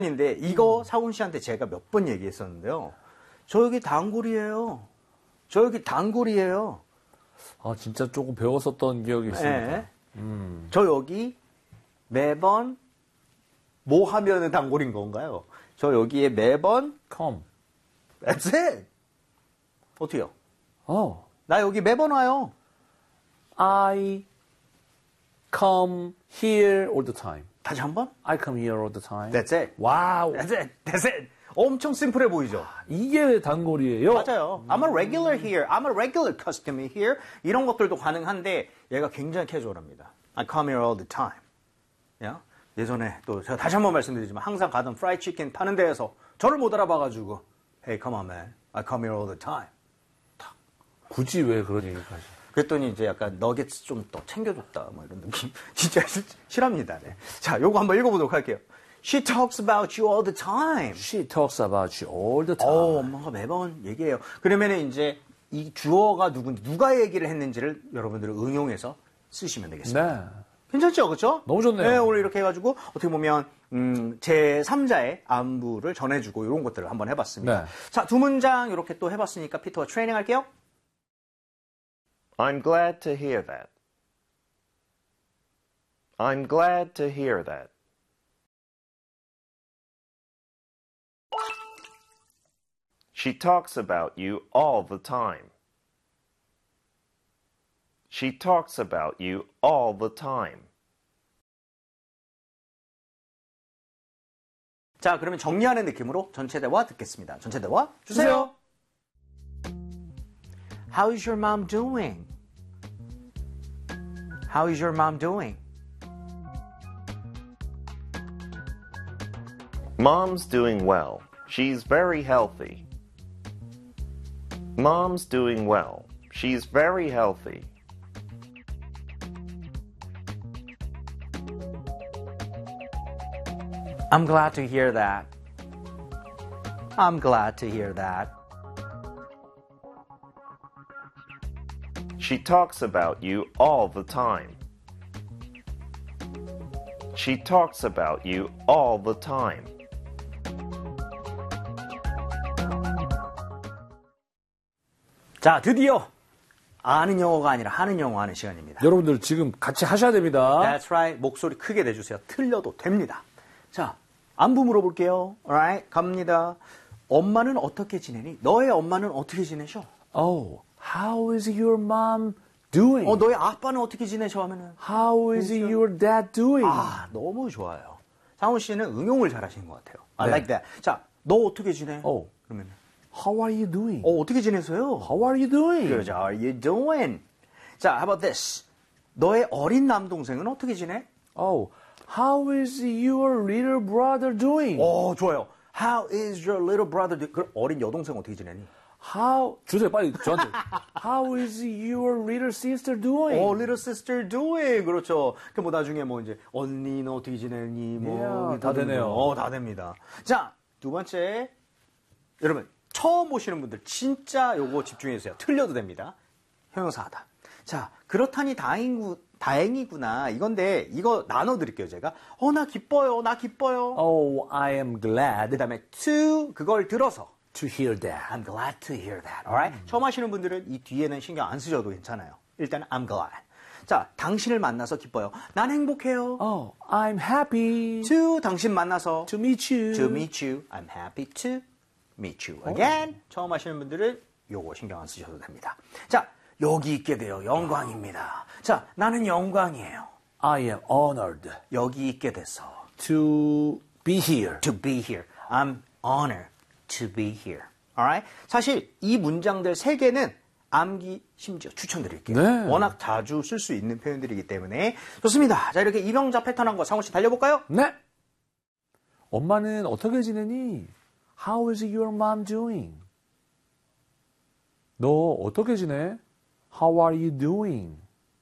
인데 이거 사훈 씨한테 제가 몇 번 얘기했었는데요. 저 여기 단골이에요. 저 여기 단골이에요. 아, 진짜 조금 배웠었던 기억이 있습니다. 네. 저 여기 매번 뭐 하면은 단골인 건가요? 저 여기에 매번 come. That's it. 어떻게요? 어. 나 여기 매번 와요. I come here all the time. 다시 한번. I come here all the time. That's it. 와우. That's it. That's it. 엄청 심플해 보이죠? 이게 단골이에요? 맞아요. I'm a regular here. I'm a regular customer here. 이런 것들도 가능한데 얘가 굉장히 캐주얼합니다. I come here all the time. Yeah? 예전에 또 제가 다시 한번 말씀드리지만 항상 가던 프라이 치킨 파는 데에서 저를 못 알아봐가지고 Hey, come on, man. I come here all the time. 굳이 왜 그런 얘기까지? 그랬더니 이제 약간 너겟스 좀 더 챙겨줬다 뭐 이런 느낌. 진짜 실합니다. 네. 자, 요거 한번 읽어보도록 할게요. She talks about you all the time. She talks about you all the time. 엄마가 매번 얘기해요. 그러면은 이제 이 주어가 누군지 누가 얘기를 했는지를 여러분들은 응용해서 쓰시면 되겠습니다. 네. 괜찮죠, 그렇죠? 너무 좋네요. 네, 오늘 이렇게 해가지고 어떻게 보면 제 3자의 안부를 전해주고 이런 것들을 한번 해봤습니다. 네. 자, 두 문장 이렇게 또 해봤으니까 피터가 트레이닝 할게요. I'm glad to hear that. I'm glad to hear that. She talks about you all the time. She talks about you all the time. 자, 그러면 정리하는 느낌으로 전체 대화 듣겠습니다. 전체 대화 주세요. How is your mom doing? How is your mom doing? Mom's doing well. She's very healthy. Mom's doing well. She's very healthy. I'm glad to hear that. I'm glad to hear that. She talks about you all the time. She talks about you all the time. 자, 드디어 아는 영어가 아니라 하는 영어 하는 시간입니다. 여러분들 지금 같이 하셔야 됩니다. That's right. 목소리 크게 내주세요. 틀려도 됩니다. 자, 안부 물어볼게요. Alright, 갑니다. 엄마는 어떻게 지내니? 너의 엄마는 어떻게 지내셔? Oh, how is your mom doing? 너의 아빠는 어떻게 지내셔? 하면은 How is your dad doing? 아, 너무 좋아요. 상훈 씨는 응용을 잘하시는 것 같아요. I 네. like that. 자, 너 어떻게 지내? 그러면 How are you doing? 어떻게 지내세요? How are you doing? Good. How are you doing? 자, how about this? 너의 어린 남동생은 어떻게 지내? Oh, how is your little brother doing? 좋아요. How is your little brother doing? 그럼 어린 여동생 어떻게 지내니? How 주세요 빨리 저한테. How is your little sister doing? little sister doing. 그렇죠. 그 뭐 나중에 뭐 이제 언니는 어떻게 지내니? 뭐 다 되네요. 다 됩니다. 자, 두 번째. 여러분, 처음 보시는 분들 진짜 요거 집중해 주세요. 틀려도 됩니다. 형용사하다. 자, 그렇다니 다행이구나. 이건데 이거 나눠 드릴게요, 제가. 나 기뻐요. 나 기뻐요. Oh, I am glad 그다음에 to 그걸 들어서 to hear that. I'm glad to hear that. Alright? 처음 하시는 분들은 이 뒤에는 신경 안 쓰셔도 괜찮아요. 일단 I'm glad. 자, 당신을 만나서 기뻐요. 난 행복해요. Oh, I'm happy to 당신 만나서 to meet you. to meet you. I'm happy to meet you again. 처음 하시는 분들은 요거 신경 안 쓰셔도 됩니다. 자, 여기 있게 돼요. 영광입니다. 자, 나는 영광이에요. I am honored 여기 있게 돼서 to be here. to be here. I'm honored to be here. Alright? 사실 이 문장들 세 개는 암기 심지어 추천드릴게요. 네. 워낙 자주 쓸 수 있는 표현들이기 때문에 좋습니다. 자, 이렇게 이병자 패턴한 거 상훈 씨 달려볼까요? 네. 엄마는 어떻게 지내니? How is your mom doing? 너 어떻게 지내? How are you doing?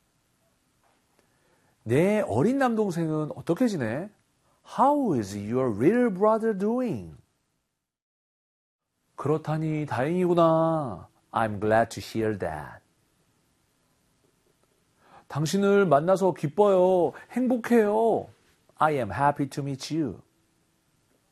내 어린 남동생은 어떻게 지내? How is your little brother doing? 그렇다니 다행이구나. I'm glad to hear that. 당신을 만나서 기뻐요. 행복해요. I am happy to meet you.